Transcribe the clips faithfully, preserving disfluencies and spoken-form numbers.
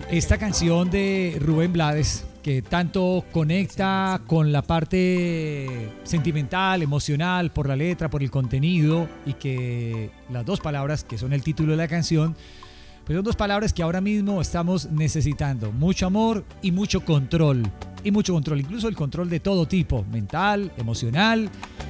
Esta canción de Rubén Blades, que tanto conecta con la parte sentimental, emocional, por la letra, por el contenido, y que las dos palabras que son el título de la canción, pues son dos palabras que ahora mismo estamos necesitando: mucho amor y mucho control. Y mucho control, incluso el control de todo tipo, mental, emocional,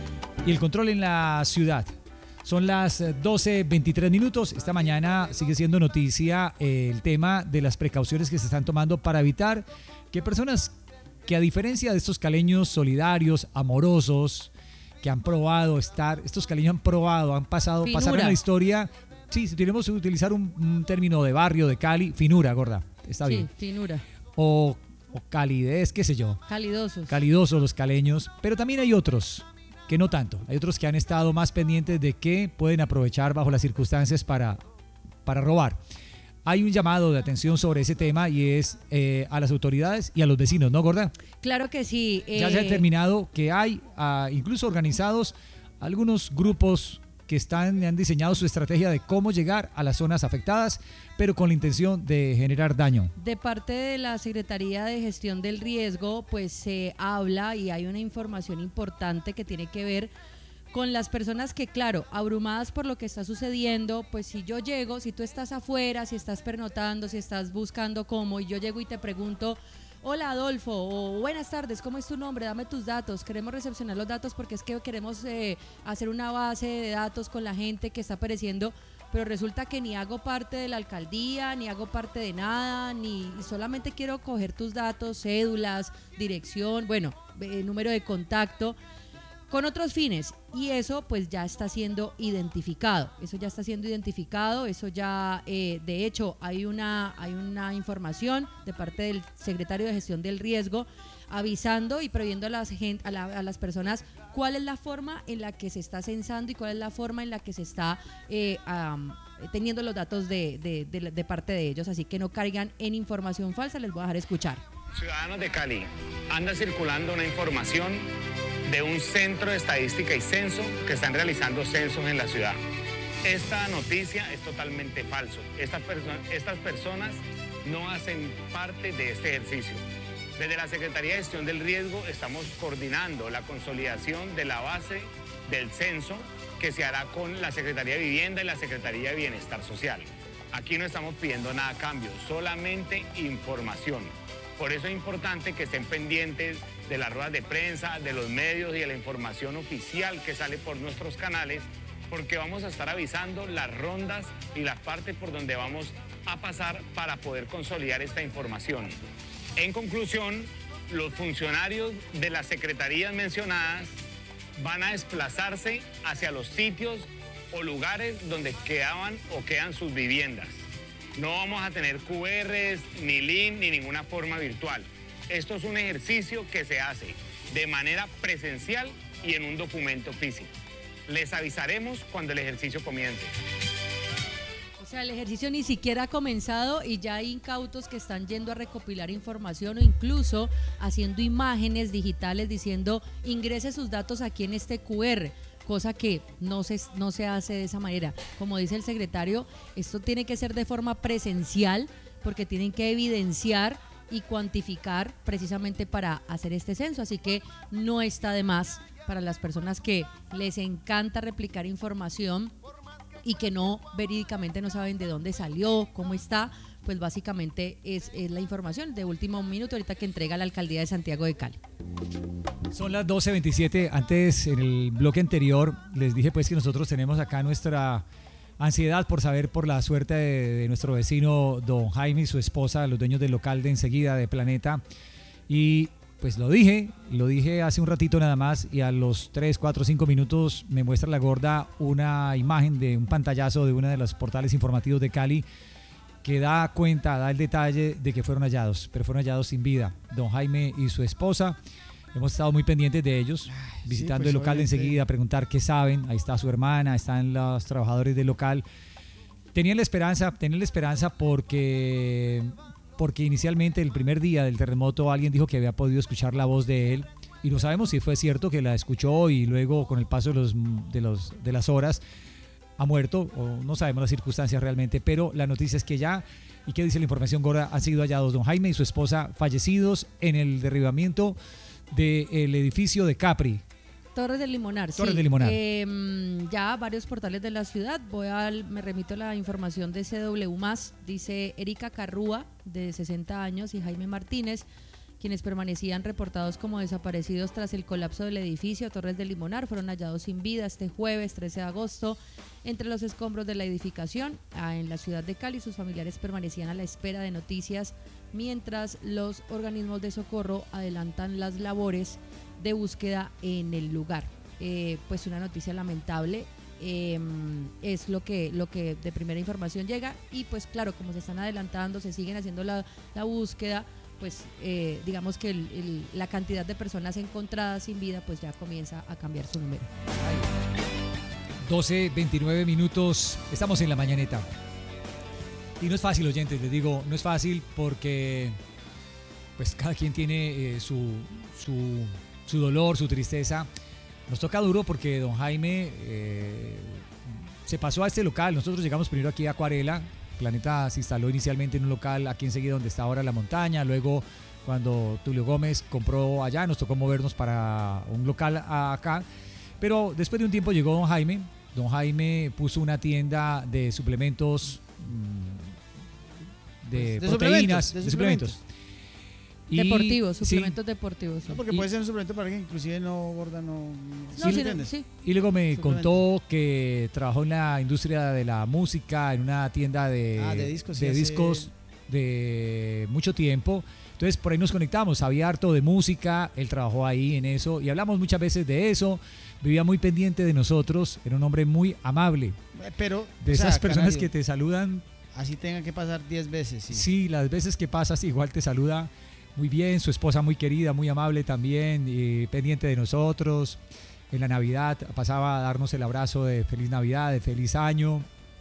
y el control en la ciudad. Son las doce veintitrés minutos. Esta mañana sigue siendo noticia eh, el tema de las precauciones que se están tomando para evitar que personas que, a diferencia de estos caleños solidarios, amorosos, que han probado estar, estos caleños han probado, han pasado, Finura. pasaron a la historia. Sí, si tenemos que utilizar un, un término de barrio, de Cali, finura, gorda, está bien. Sí, finura. O, o calidez, qué sé yo. Calidosos. Calidosos los caleños, pero también hay otros que no tanto. Hay otros que han estado más pendientes de que pueden aprovechar bajo las circunstancias para, para robar. Hay un llamado de atención sobre ese tema y es eh, a las autoridades y a los vecinos, ¿no, gorda? Claro que sí. Eh... Ya se ha determinado que hay uh, incluso organizados algunos grupos que están, han diseñado su estrategia de cómo llegar a las zonas afectadas, pero con la intención de generar daño. De parte de la Secretaría de Gestión del Riesgo, pues se habla y hay una información importante que tiene que ver con las personas que, claro, abrumadas por lo que está sucediendo, pues si yo llego, si tú estás afuera, si estás pernotando, si estás buscando cómo, y yo llego y te pregunto: hola Adolfo, o buenas tardes, ¿cómo es tu nombre? Dame tus datos, queremos recepcionar los datos porque es que queremos eh, hacer una base de datos con la gente que está apareciendo, pero resulta que ni hago parte de la alcaldía, ni hago parte de nada, ni solamente quiero coger tus datos, cédulas, dirección, bueno, eh, número de contacto, con otros fines, y eso pues ya está siendo identificado, eso ya está siendo identificado, eso ya, eh, de hecho, hay una, hay una información de parte del secretario de Gestión del Riesgo avisando y previendo a las, gente, a, la, a las personas cuál es la forma en la que se está censando y cuál es la forma en la que se está eh, um, teniendo los datos de, de, de, de parte de ellos, así que no caigan en información falsa. Les voy a dejar escuchar. Ciudadanos de Cali, anda circulando una información de un centro de estadística y censo que están realizando censos en la ciudad. Esta noticia es totalmente falso. Estas, perso- estas personas no hacen parte de este ejercicio. Desde la Secretaría de Gestión del Riesgo estamos coordinando la consolidación de la base del censo que se hará con la Secretaría de Vivienda y la Secretaría de Bienestar Social. Aquí no estamos pidiendo nada a cambio, solamente información. Por eso es importante que estén pendientes de las ruedas de prensa, de los medios y de la información oficial que sale por nuestros canales, porque vamos a estar avisando las rondas y las partes por donde vamos a pasar para poder consolidar esta información. En conclusión, los funcionarios de las secretarías mencionadas van a desplazarse hacia los sitios o lugares donde quedaban o quedan sus viviendas. No vamos a tener Q Rs, ni link, ni ninguna forma virtual. Esto es un ejercicio que se hace de manera presencial y en un documento físico. Les avisaremos cuando el ejercicio comience. O sea, el ejercicio ni siquiera ha comenzado y ya hay incautos que están yendo a recopilar información o incluso haciendo imágenes digitales diciendo: ingrese sus datos aquí en este Q R. Cosa que no se, no se hace de esa manera. Como dice el secretario, esto tiene que ser de forma presencial porque tienen que evidenciar y cuantificar precisamente para hacer este censo, así que no está de más para las personas que les encanta replicar información y que no verídicamente no saben de dónde salió, cómo está, pues básicamente es, es la información de último minuto ahorita que entrega la alcaldía de Santiago de Cali. Son las doce veintisiete. Antes, en el bloque anterior, les dije pues que nosotros tenemos acá nuestra ansiedad por saber por la suerte de, de nuestro vecino don Jaime y su esposa, los dueños del local de Enseguida de Planeta. Y pues lo dije, lo dije hace un ratito nada más, y a los tres, cuatro, cinco minutos me muestra la gorda una imagen de un pantallazo de uno de los portales informativos de Cali que da cuenta, da el detalle de que fueron hallados, pero fueron hallados sin vida. Don Jaime y su esposa. Hemos estado muy pendientes de ellos, visitando sí, pues, el local de Enseguida, a preguntar qué saben. Ahí está su hermana, están los trabajadores del local. Tenían la esperanza, tenían la esperanza porque, porque inicialmente el primer día del terremoto alguien dijo que había podido escuchar la voz de él. Y no sabemos si fue cierto que la escuchó y luego con el paso de, los, de, los, de las horas ha muerto, o no sabemos las circunstancias realmente, pero la noticia es que ya ¿Y qué dice la información, Gorda? Han sido hallados don Jaime y su esposa fallecidos en el derribamiento del edificio de Capri. Torres del Limonar, Torres sí. del Limonar. Eh, ya varios portales de la ciudad. Voy al, me remito a la información de C W más. Dice Erika Carrúa, de sesenta años, y Jaime Martínez, quienes permanecían reportados como desaparecidos tras el colapso del edificio Torres del Limonar, fueron hallados sin vida este jueves trece de agosto entre los escombros de la edificación en la ciudad de Cali. Sus familiares permanecían a la espera de noticias mientras los organismos de socorro adelantan las labores de búsqueda en el lugar. Eh, pues una noticia lamentable, eh, es lo que, lo que de primera información llega, y pues claro, como se están adelantando, se siguen haciendo la, la búsqueda, pues eh, digamos que el, el, la cantidad de personas encontradas sin vida pues ya comienza a cambiar su número. doce veintinueve minutos, estamos en la mañaneta. Y no es fácil, oyentes, les digo, no es fácil porque pues cada quien tiene eh, su, su, su dolor, su tristeza. Nos toca duro porque don Jaime eh, se pasó a este local. Nosotros llegamos primero aquí a Acuarela. Planeta se instaló inicialmente en un local aquí enseguida donde está ahora La Montaña. Luego, cuando Tulio Gómez compró allá, nos tocó movernos para un local acá. Pero después de un tiempo llegó don Jaime. Don Jaime puso una tienda de suplementos, de, de proteínas, suplementos, de de suplementos. suplementos. Y, Deportivos, suplementos sí, deportivos. No, porque Y- puede ser un suplemento para que inclusive no, Gorda, no... No, ¿Sí sí, me no, entiendes? sí. y luego me Suplemento. contó que trabajó en la industria de la música, en una tienda de, Ah, de discos, sí, de hace- discos de mucho tiempo. Entonces por ahí nos conectamos, sabía harto de música, él trabajó ahí en eso y hablamos muchas veces de eso. Vivía muy pendiente de nosotros, era un hombre muy amable. Eh, Pero, De o sea, esas personas Canario, que te saludan, así tengan que pasar diez veces, sí. sí, las veces que pasas igual te saluda muy bien. Su esposa muy querida, muy amable también, y pendiente de nosotros. En la Navidad pasaba a darnos el abrazo de feliz Navidad, de feliz año.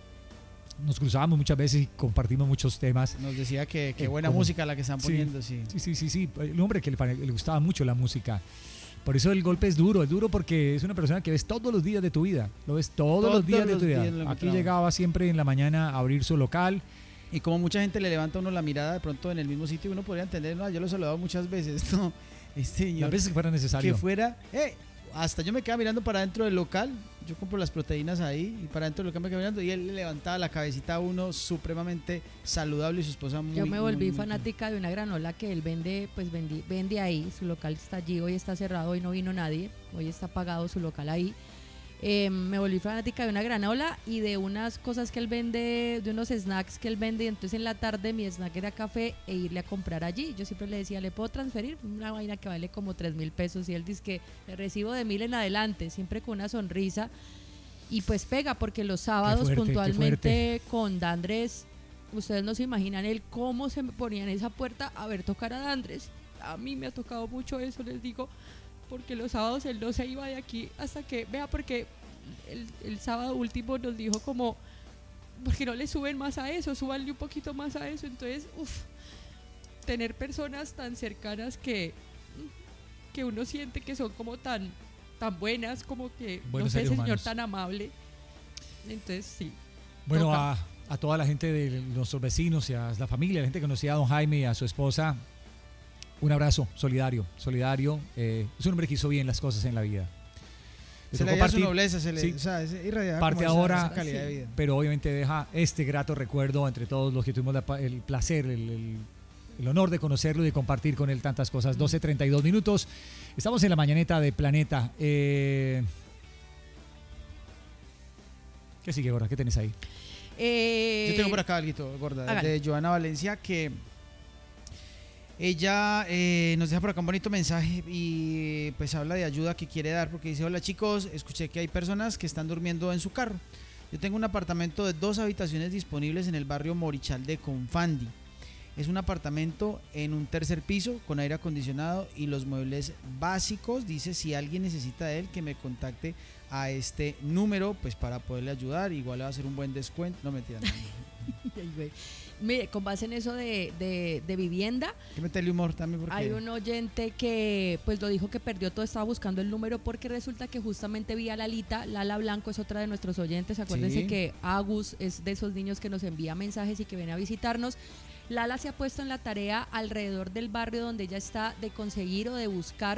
Nos cruzábamos muchas veces y compartimos muchos temas. Nos decía que, que Eh, buena ¿cómo? música la que están Sí. poniendo, sí. Sí, sí, sí, sí. El hombre que le, pare- le gustaba mucho la música. Por eso el golpe es duro, es duro porque es una persona que ves todos los días de tu vida. Lo ves todos, Todos los días de los tu vida. días lo Aquí encontramos. llegaba siempre en la mañana a abrir su local. Y como mucha gente le levanta a uno la mirada de pronto en el mismo sitio, uno podría entender, no, yo lo he saludado muchas veces, no, este señor, Las veces que fuera necesario. que fuera, eh, hasta yo me quedaba mirando para dentro del local, yo compro las proteínas ahí, y para dentro del local me quedaba mirando, y él le levantaba la cabecita a uno supremamente saludable, y su esposa muy... Yo me volví muy, muy- fanática de una granola que él vende, pues vendí, vende ahí, su local está allí, hoy está cerrado, hoy no vino nadie, hoy está apagado su local ahí. Eh, me volví fanática de una granola y de unas cosas que él vende, de unos snacks que él vende, y entonces en la tarde mi snack era café e irle a comprar allí. Yo siempre le decía, ¿le puedo transferir? Una vaina que vale como tres mil pesos, y él dice que le recibo de mil en adelante, siempre con una sonrisa. Y pues pega, porque los sábados fuerte, qué puntualmente con Dandres, ustedes no se imaginan él cómo se me ponía en esa puerta a ver tocar a Dandres. A mí me ha tocado mucho eso, les digo, porque los sábados él no se iba de aquí hasta que, vea, porque el, el sábado último nos dijo como, porque no le suben más a eso, súbanle un poquito más a eso. Entonces, uff, tener personas tan cercanas que, que uno siente que son como tan, tan buenas, como que, Buenos no sé, seres ese señor humanos. tan amable. Entonces, sí. Bueno, Toca. a, a toda la gente de nuestros vecinos y a la familia, la gente que conocía a don Jaime y a su esposa, un abrazo solidario, solidario. Eh, es un hombre que hizo bien las cosas en la vida. Le Se le tocó veía su partir- nobleza, se le, sí. o sea, es irradiaba parte como esa- ahora, esa calidad de sí. vida. pero obviamente deja este grato recuerdo entre todos los que tuvimos la pa- el placer, el, el- el honor de conocerlo y de compartir con él tantas cosas. doce treinta y dos minutos. Estamos en la mañaneta de Planeta. Eh, ¿Qué sigue ahora? ¿Qué tenés ahí? Eh, Yo tengo por acá algo, Gorda, hágale. de Joana Valencia, que ella eh, nos deja por acá un bonito mensaje y pues habla de ayuda que quiere dar, porque dice: hola chicos, escuché que hay personas que están durmiendo en su carro. Yo tengo un apartamento de dos habitaciones disponibles en el barrio Morichal de Confandi. Es un apartamento en un tercer piso con aire acondicionado y los muebles básicos. Dice, si alguien necesita de él, que me contacte a este número, pues para poderle ayudar. Igual le va a hacer un buen descuento. No, mentira, no, no. Ay, güey. Mire, con base en eso de, de, de vivienda, hay que meterle humor también porque hay un oyente que pues lo dijo que perdió todo, estaba buscando el número porque resulta que justamente vi a Lalita, Lala Blanco es otra de nuestros oyentes, acuérdense Sí. que Agus es de esos niños que nos envía mensajes y que viene a visitarnos. Lala se ha puesto en la tarea alrededor del barrio donde ella está de conseguir o de buscar,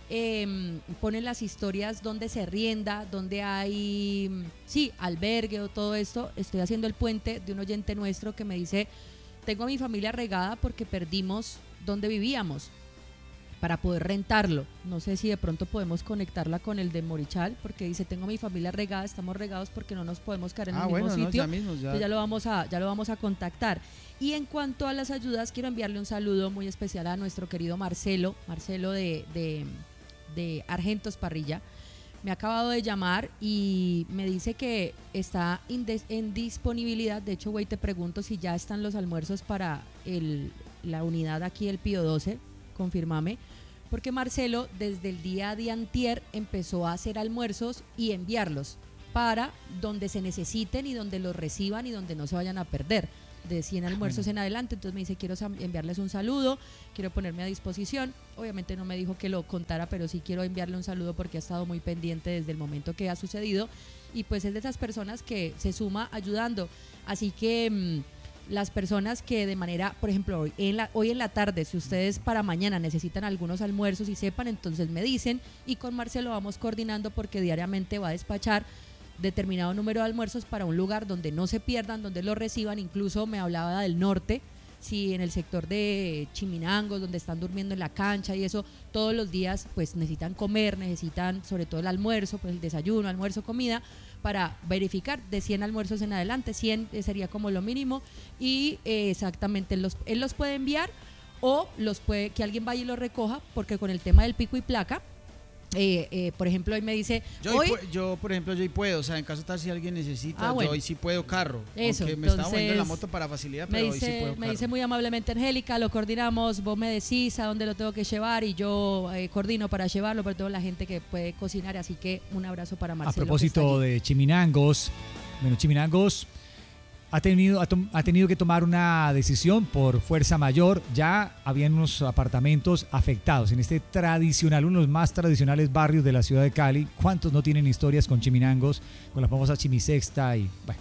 eh, pone las historias donde se rienda, donde hay, sí, albergue o todo esto. Estoy haciendo el puente de un oyente nuestro que me dice, tengo a mi familia regada porque perdimos donde vivíamos para poder rentarlo. No sé si de pronto podemos conectarla con el de Morichal, porque dice, tengo a mi familia regada, estamos regados porque no nos podemos quedar en ah, el mismo bueno, no, sitio. ya mismo, ya. Entonces ya lo vamos a, ya lo vamos a contactar. Y en cuanto a las ayudas, quiero enviarle un saludo muy especial a nuestro querido Marcelo, Marcelo de, de, de Argentos Parrilla. Me ha acabado de llamar y me dice que está indes- en disponibilidad. De hecho, güey, te pregunto si ya están los almuerzos para el, la unidad aquí del Pío doce, confírmame. Porque Marcelo desde el día de antier empezó a hacer almuerzos y enviarlos para donde se necesiten y donde los reciban y donde no se vayan a perder, de cien almuerzos en adelante. Entonces me dice, quiero sam- enviarles un saludo, quiero ponerme a disposición. Obviamente no me dijo que lo contara, pero sí quiero enviarle un saludo porque ha estado muy pendiente desde el momento que ha sucedido y pues es de esas personas que se suma ayudando. Así que mmm, las personas que de manera, por ejemplo, hoy en, la, hoy en la tarde, si ustedes para mañana necesitan algunos almuerzos y sepan, entonces me dicen y con Marcelo vamos coordinando porque diariamente va a despachar determinado número de almuerzos para un lugar donde no se pierdan, donde lo reciban. Incluso me hablaba del norte, si en el sector de Chiminangos, donde están durmiendo en la cancha y eso, todos los días pues necesitan comer, necesitan sobre todo el almuerzo, pues el desayuno, almuerzo, comida, para verificar de cien almuerzos en adelante, cien sería como lo mínimo y eh, exactamente él los, él los puede enviar o los puede que alguien vaya y los recoja, porque con el tema del pico y placa, Eh, eh, por ejemplo, hoy me dice Yo, hoy, pu- yo, por ejemplo, yo hoy puedo, o sea, en caso tal si alguien necesita, Ah, bueno. yo hoy sí puedo carro. Eso, aunque me estaba moviendo la entonces, moto para facilidad, me pero hoy sí dice, puedo me carro. dice muy amablemente Angélica, lo coordinamos, vos me decís a dónde lo tengo que llevar y yo eh, coordino para llevarlo, por toda la gente que puede cocinar, así que un abrazo para Marcelo. A propósito de Chiminangos, bueno, Chiminangos ha tenido, ha, tom- ha tenido que tomar una decisión por fuerza mayor. Ya habían unos apartamentos afectados en este tradicional, uno de los más tradicionales barrios de la ciudad de Cali. ¿Cuántos no tienen historias con Chiminangos, con la famosa Chimisexta? Y bueno,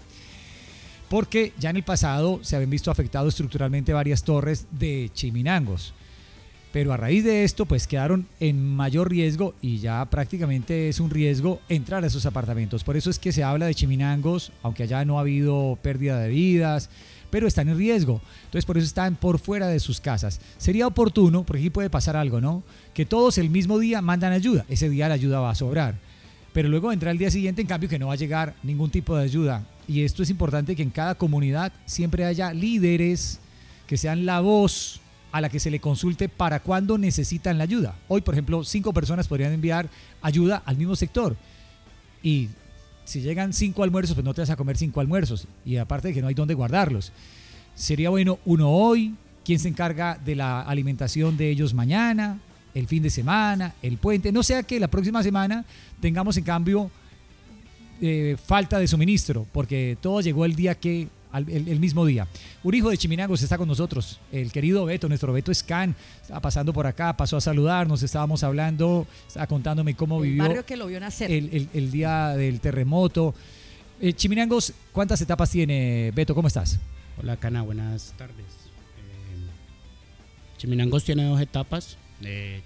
porque ya en el pasado se habían visto afectados estructuralmente varias torres de Chiminangos. Pero a raíz de esto, pues quedaron en mayor riesgo y ya prácticamente es un riesgo entrar a esos apartamentos. Por eso es que se habla de Chiminangos, aunque allá no ha habido pérdida de vidas, pero están en riesgo. Entonces por eso están por fuera de sus casas. Sería oportuno, porque aquí puede pasar algo, ¿no? Que todos el mismo día mandan ayuda. Ese día la ayuda va a sobrar. Pero luego vendrá el día siguiente, en cambio, que no va a llegar ningún tipo de ayuda. Y esto es importante, que en cada comunidad siempre haya líderes que sean la voz a la que se le consulte para cuando necesitan la ayuda. Hoy, por ejemplo, cinco personas podrían enviar ayuda al mismo sector. Y si llegan cinco almuerzos, pues no te vas a comer cinco almuerzos. Y aparte de que no hay dónde guardarlos. Sería bueno uno hoy, quién se encarga de la alimentación de ellos mañana, el fin de semana, el puente. No sea que la próxima semana tengamos, en cambio, eh, falta de suministro, porque todo llegó el día que al- El, el mismo día. Un hijo de Chiminangos está con nosotros, el querido Beto, nuestro Beto Scan, está pasando por acá, pasó a saludarnos, estábamos hablando, estaba contándome cómo el vivió barrio que lo vio nacer. el, el- el día del terremoto. Eh, Chiminangos, ¿cuántas etapas tiene, Beto? ¿Cómo estás? Hola, Cana, buenas tardes. Eh, Chiminangos tiene dos etapas. Eh,